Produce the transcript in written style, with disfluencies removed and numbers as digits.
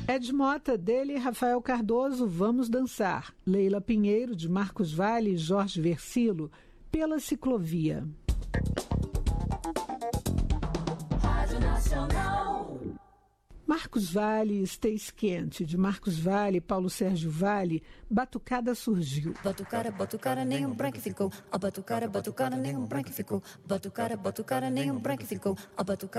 Ed Mota, dele, Rafael Cardoso, Vamos Dançar. Leila Pinheiro, de Marcos Vale e Jorge Versilo, Pela Ciclovia. Rádio Nacional. Marcos Vale, Stace Quente, de Marcos Vale, Paulo Sérgio Vale, Batucada Surgiu. Batucara, nenhum branco ficou. A batucara, nenhum branco ficou. Batucara, nenhum branco ficou. A batucara